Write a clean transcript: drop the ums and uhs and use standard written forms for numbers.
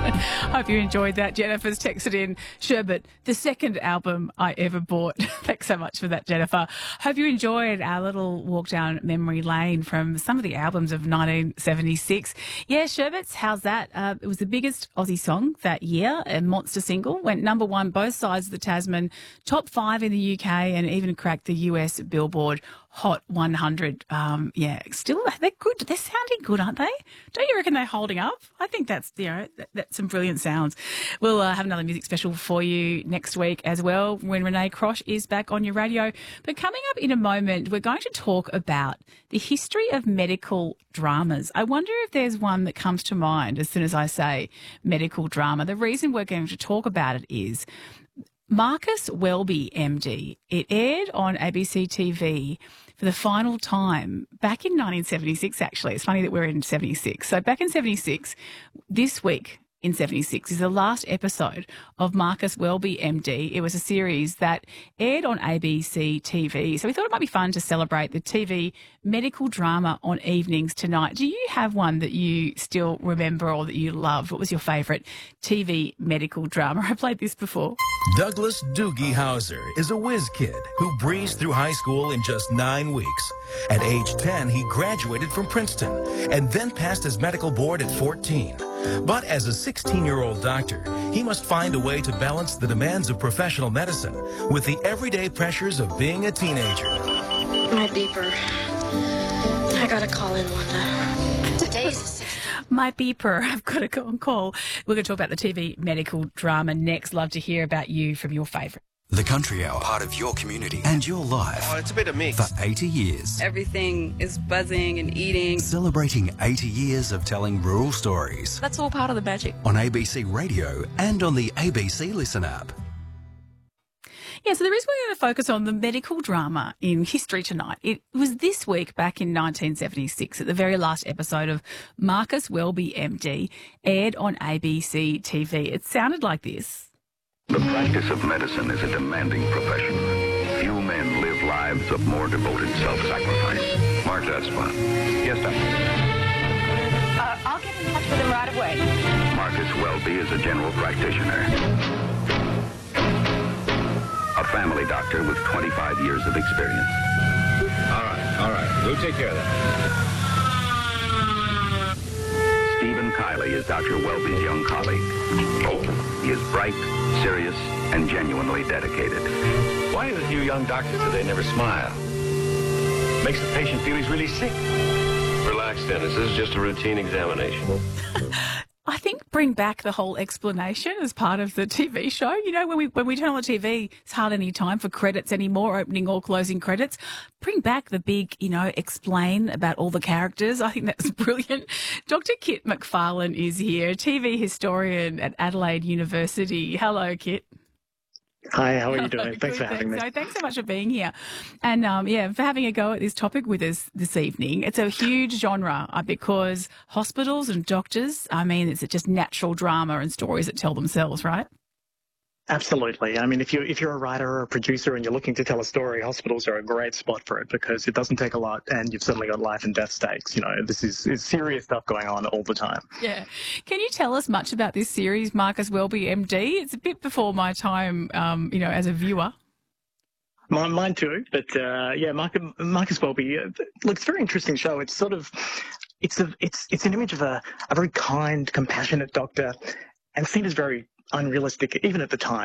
Hope you enjoyed that. Jennifer's texted in, Sherbet, the second album I ever bought. Thanks so much for that, Jennifer. Hope you enjoyed our little walk down memory lane from some of the albums of 1976. Yeah, Sherbets, how's that? It was the biggest Aussie song that year, a monster single, went number one both sides of the Tasman, top 5 in the UK, and even cracked the US Billboard Hot 100. Still, they're good. They're sounding good, aren't they? Don't you reckon they're holding up? I think that's, that's some brilliant sounds. We'll have another music special for you next week as well when Renee Crosh is back on your radio. But coming up in a moment, we're going to talk about the history of medical dramas. I wonder if there's one that comes to mind as soon as I say medical drama. The reason we're going to talk about it is Marcus Welby, MD. It aired on ABC TV for the final time back in 1976, actually. It's funny that we're in 76. So back in 76, this week in 76 is the last episode of Marcus Welby, MD. It was a series that aired on ABC TV. So we thought it might be fun to celebrate the TV medical drama on evenings tonight. Do you have one that you still remember or that you loved? What was your favourite TV medical drama? I played this before. Douglas Doogie Howser is a whiz kid who breezed through high school in just 9 weeks. At age 10, he graduated from Princeton and then passed his medical board at 14. But as a 16-year-old doctor, he must find a way to balance the demands of professional medicine with the everyday pressures of being a teenager. My beeper. I gotta call in, Wanda. Today's My beeper. I've got to go and call. We're going to talk about the TV medical drama next. Love to hear about you from your favourite. The Country Hour, part of your community and your life. Oh, it's a bit of mix. For 80 years. Everything is buzzing and eating. Celebrating 80 years of telling rural stories. That's all part of the magic. On ABC Radio and on the ABC Listen app. Yeah, so the reason we're going to focus on the medical drama in history tonight, it was this week back in 1976 at the very last episode of Marcus Welby, MD, aired on ABC TV. It sounded like this. The practice of medicine is a demanding profession. Few men live lives of more devoted self-sacrifice. Mark that spot. Yes, doctor. I'll get in touch with him right away. Marcus Welby is a general practitioner. A family doctor with 25 years of experience. All right. We'll take care of that. Stephen Kiley is Dr. Welby's young colleague. He is bright, serious, and genuinely dedicated. Why do you young doctors today never smile? Makes the patient feel he's really sick. Relax, Dennis. This is just a routine examination. I think bring back the whole explanation as part of the TV show. You know, when we turn on the TV, it's hardly any time for credits anymore, opening or closing credits. Bring back the big, explain about all the characters. I think that's brilliant. Dr. Kit McFarlane is here, TV historian at Adelaide University. Hello, Kit. Hi, how are you doing? Thanks for having me. So thanks so much for being here. And, for having a go at this topic with us this evening. It's a huge genre because hospitals and doctors, it's just natural drama and stories that tell themselves, right? Absolutely. If you're a writer or a producer and you're looking to tell a story, hospitals are a great spot for it because it doesn't take a lot and you've certainly got life and death stakes. This is serious stuff going on all the time. Yeah. Can you tell us much about this series, Marcus Welby, MD? It's a bit before my time, as a viewer. Mine too, but Marcus Welby. Look, it's a very interesting show. It's sort of, it's an image of a very kind, compassionate doctor, and seen as very unrealistic, even at the time.